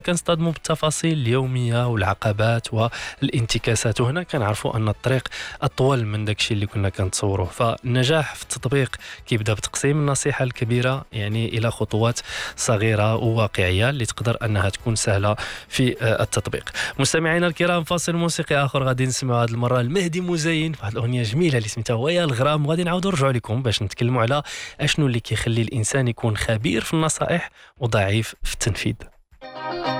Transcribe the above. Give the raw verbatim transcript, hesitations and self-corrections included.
كنصطدموا بالتفاصيل اليوميه والعقبات والانتكاسات، وهنا كنعرفوا ان الطريق اطول من داكشي اللي كنا كنتصوروه. فالنجاح في التطبيق كيبدا بتقسيم النصيحه الكبيره يعني الى خطوات صغيره وواقعيه اللي تقدر انها تكون سهله في آه، التطبيق. مستمعينا الكرام، فاصل موسيقي اخر غادي نسمعوا هذه المره المهدي مزين في واحد الاغنيه جميله اللي سميتها ويا الغرام، وغادي نعاودوا نرجعوا لكم باش نتكلموا على اشنو اللي كيخلي الانسان يكون خبير في النصائح وضعيف في التنفيذ.